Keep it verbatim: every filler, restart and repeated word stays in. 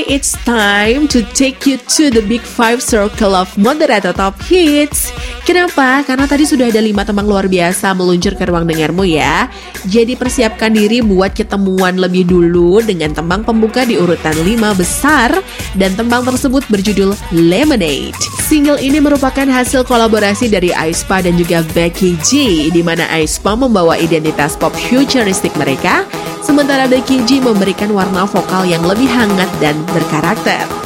It's time to take you to the big five circle of Moderato Top Hits. Kenapa? Karena tadi sudah ada lima tembang luar biasa meluncur ke ruang dengarmu ya. Jadi persiapkan diri buat ketemuan lebih dulu dengan tembang pembuka di urutan lima besar. Dan tembang tersebut berjudul Lemonade. Single ini merupakan hasil kolaborasi dari aespa dan juga Becky G, di mana aespa membawa identitas pop futuristik mereka, sementara Becky G memberikan warna vokal yang lebih hangat dan berkarakter.